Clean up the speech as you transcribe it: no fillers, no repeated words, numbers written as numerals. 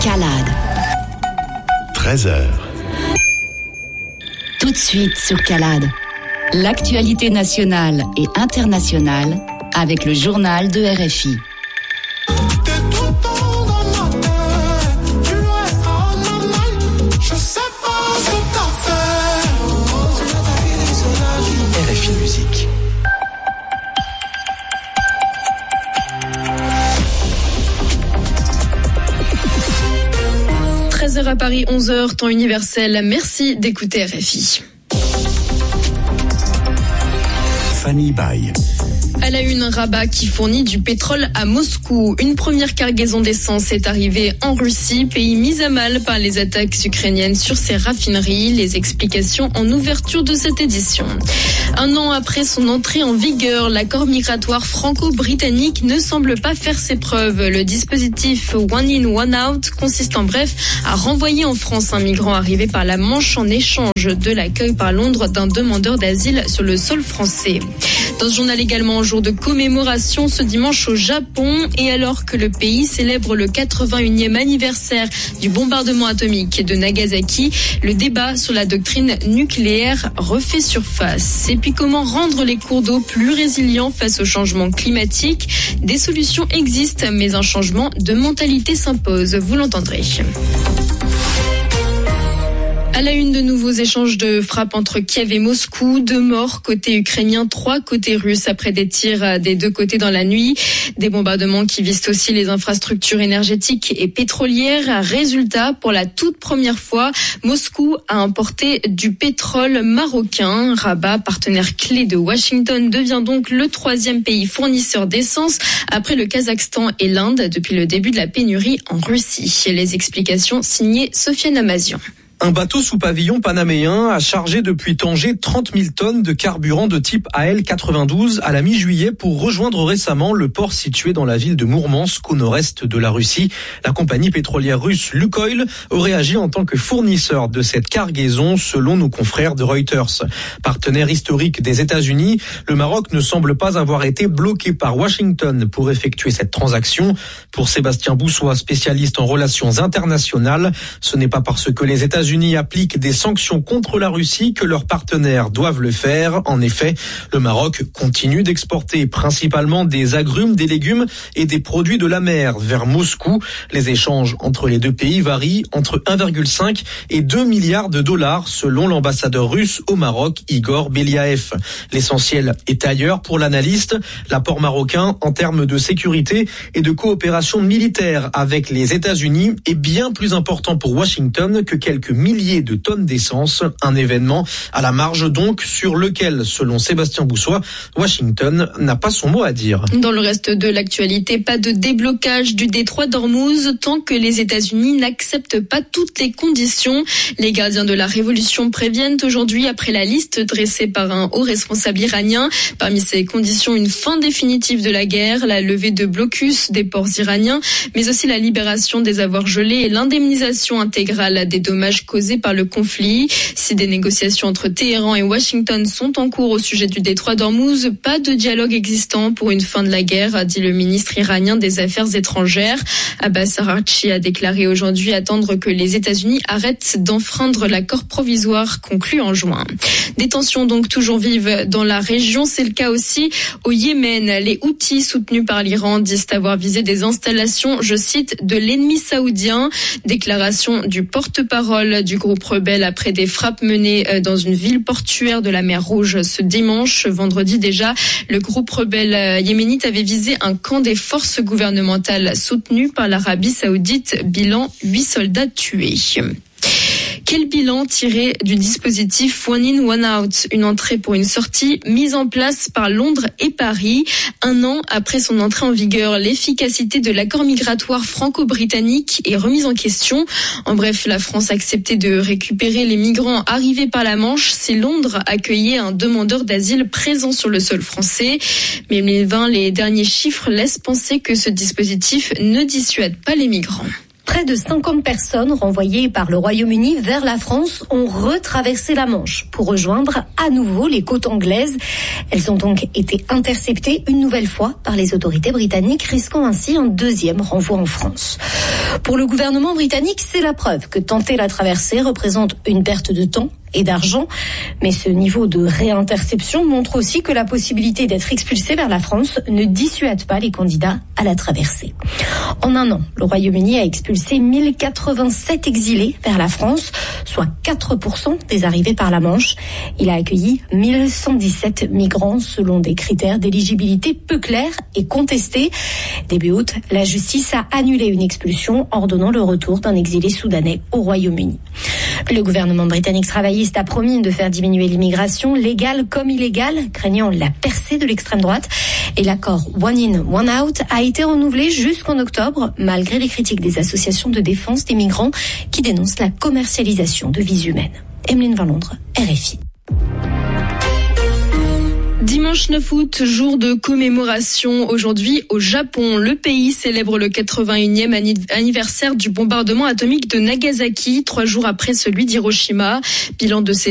Calade. 13h. Tout de suite sur Calade. L'actualité nationale et internationale avec le journal de RFI. RFI Musique. À Paris, 11h, temps universel. Merci d'écouter RFI. Fanny Baye. À la une, Rabat qui fournit du pétrole à Moscou. Une première cargaison d'essence est arrivée en Russie, pays mis à mal par les attaques ukrainiennes sur ses raffineries. Les explications en ouverture de cette édition. Un an après son entrée en vigueur, l'accord migratoire franco-britannique ne semble pas faire ses preuves. Le dispositif One In, One Out consiste en bref à renvoyer en France un migrant arrivé par la Manche en échange de l'accueil par Londres d'un demandeur d'asile sur le sol français. Dans ce journal également, jour de commémoration ce dimanche au Japon, et alors que le pays célèbre le 81e anniversaire du bombardement atomique de Nagasaki, le débat sur la doctrine nucléaire refait surface. Et puis comment rendre les cours d'eau plus résilients face au changement climatique? Des solutions existent, mais un changement de mentalité s'impose. Vous l'entendrez. À la une, de nouveaux échanges de frappes entre Kiev et Moscou. 2 morts côté ukrainien, 3 côté russe après des tirs des 2 côtés dans la nuit. Des bombardements qui visent aussi les infrastructures énergétiques et pétrolières. Résultat, pour la toute première fois, Moscou a importé du pétrole marocain. Rabat, partenaire clé de Washington, devient donc le 3e pays fournisseur d'essence après le Kazakhstan et l'Inde depuis le début de la pénurie en Russie. Les explications signées Sofiane Amazian. Un bateau sous pavillon panaméen a chargé depuis Tanger 30 000 tonnes de carburant de type AL-92 à la mi-juillet pour rejoindre récemment le port situé dans la ville de Mourmansk au nord-est de la Russie. La compagnie pétrolière russe Lukoil aurait agi en tant que fournisseur de cette cargaison selon nos confrères de Reuters. Partenaire historique des États-Unis, le Maroc ne semble pas avoir été bloqué par Washington pour effectuer cette transaction. Pour Sébastien Boussois, spécialiste en relations internationales, ce n'est pas parce que les États-Unis appliquent des sanctions contre la Russie que leurs partenaires doivent le faire. En effet, le Maroc continue d'exporter principalement des agrumes, des légumes et des produits de la mer vers Moscou. Les échanges entre les deux pays varient entre 1,5 et 2 milliards de dollars selon l'ambassadeur russe au Maroc, Igor Beliaev. L'essentiel est ailleurs pour l'analyste. L'apport marocain en termes de sécurité et de coopération militaire avec les États-Unis est bien plus important pour Washington que quelques milliers de tonnes d'essence, un événement à la marge donc sur lequel, selon Sébastien Boussois, Washington n'a pas son mot à dire. Dans le reste de l'actualité, pas de déblocage du détroit d'Ormuz tant que les États-Unis n'acceptent pas toutes les conditions. Les gardiens de la révolution préviennent aujourd'hui après la liste dressée par un haut responsable iranien. Parmi ces conditions, une fin définitive de la guerre, la levée de blocus des ports iraniens, mais aussi la libération des avoirs gelés et l'indemnisation intégrale des dommages causés par le conflit. Si des négociations entre Téhéran et Washington sont en cours au sujet du détroit d'Ormuz, pas de dialogue existant pour une fin de la guerre, a dit le ministre iranien des Affaires étrangères. Abbas Araghchi a déclaré aujourd'hui attendre que les États-Unis arrêtent d'enfreindre l'accord provisoire conclu en juin. Des tensions donc toujours vives dans la région, c'est le cas aussi au Yémen. Les Houthis soutenus par l'Iran disent avoir visé des installations, je cite, de l'ennemi saoudien. Déclaration du porte-parole du groupe rebelle après des frappes menées dans une ville portuaire de la mer Rouge ce dimanche. Vendredi déjà, le groupe rebelle yéménite avait visé un camp des forces gouvernementales soutenues par l'Arabie saoudite. Bilan, 8 soldats tués. Quel bilan tiré du dispositif One In, One Out, une entrée pour une sortie mise en place par Londres et Paris? Un an après son entrée en vigueur, l'efficacité de l'accord migratoire franco-britannique est remise en question. En bref, la France a accepté de récupérer les migrants arrivés par la Manche si Londres accueillait un demandeur d'asile présent sur le sol français. Mais les derniers chiffres laissent penser que ce dispositif ne dissuade pas les migrants. Près de 50 personnes renvoyées par le Royaume-Uni vers la France ont retraversé la Manche pour rejoindre à nouveau les côtes anglaises. Elles ont donc été interceptées une nouvelle fois par les autorités britanniques, risquant ainsi un deuxième renvoi en France. Pour le gouvernement britannique, c'est la preuve que tenter la traversée représente une perte de temps et d'argent. Mais ce niveau de réinterception montre aussi que la possibilité d'être expulsé vers la France ne dissuade pas les candidats à la traversée. En un an, le Royaume-Uni a expulsé 1087 exilés vers la France, soit 4% des arrivées par la Manche. Il a accueilli 1117 migrants selon des critères d'éligibilité peu clairs et contestés. Début août, la justice a annulé une expulsion, ordonnant le retour d'un exilé soudanais au Royaume-Uni. Le gouvernement britannique travailliste a promis de faire diminuer l'immigration, légale comme illégale, craignant la percée de l'extrême droite. Et l'accord One In, One Out a été renouvelé jusqu'en octobre, malgré les critiques des associations de défense des migrants qui dénoncent la commercialisation de vies humaines. Emeline Van Londres, RFI. Dimanche 9 août, jour de commémoration. Aujourd'hui, au Japon, le pays célèbre le 81e anniversaire du bombardement atomique de Nagasaki, 3 jours après celui d'Hiroshima. Bilan de ces